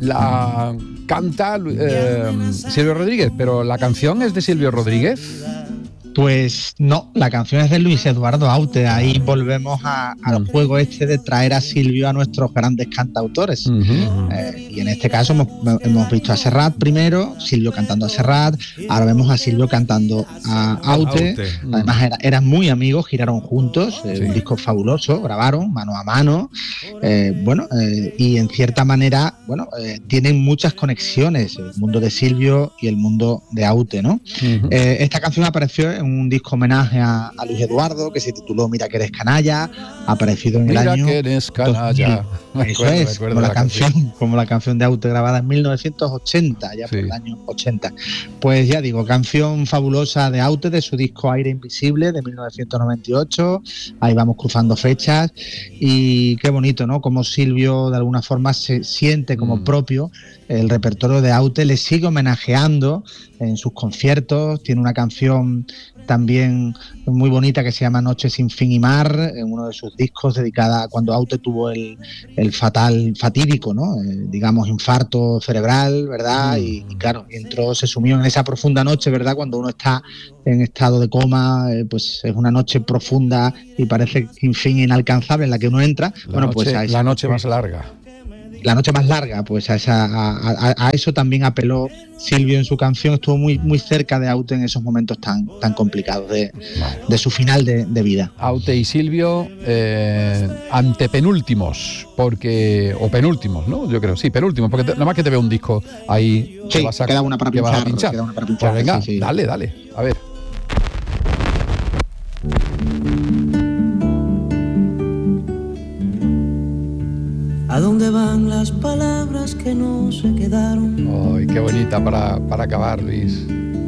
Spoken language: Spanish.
la canta Silvio Rodríguez, pero ¿la canción es de Silvio Rodríguez? Pues no, la canción es de Luis Eduardo Aute. Ahí volvemos al juego este de traer a Silvio a nuestros grandes cantautores. Y en este caso hemos visto a Serrat primero, Silvio cantando a Serrat, ahora vemos a Silvio cantando a Aute. Además eran muy amigos, giraron juntos, un disco fabuloso, grabaron mano a mano. Y en cierta manera, tienen muchas conexiones, el mundo de Silvio y el mundo de Aute, ¿no? Esta canción apareció en un disco homenaje a Luis Eduardo que se tituló Mira que eres canalla, aparecido en el año Mira que eres canalla. Eso es, como la canción de Aute grabada en 1980, ya por el año 80. Pues ya digo, canción fabulosa de Aute, de su disco Aire Invisible de 1998. Ahí vamos cruzando fechas y qué bonito, ¿no? Como Silvio de alguna forma se siente como propio el repertorio de Aute, le sigue homenajeando en sus conciertos. Tiene una canción también muy bonita que se llama Noche sin fin y mar, en uno de sus discos, dedicada a cuando Aute tuvo el fatídico, ¿no? Digamos, infarto cerebral, ¿verdad? Y claro, se sumió en esa profunda noche, ¿verdad? Cuando uno está en estado de coma, pues es una noche profunda y parece sin fin inalcanzable en la que uno entra. La noche más larga. La noche más larga, pues a eso también apeló Silvio en su canción. Estuvo muy, muy cerca de Aute en esos momentos tan complicados de su final de vida. Aute y Silvio antepenúltimos, o penúltimos, ¿no? Yo creo, sí, penúltimos, porque nada más que te veo un disco ahí. Sí, queda una para pinchar. Pues venga, sí. Dale, a ver. ¿A dónde van las palabras que no se quedaron? Ay, qué bonita para acabar, Luis.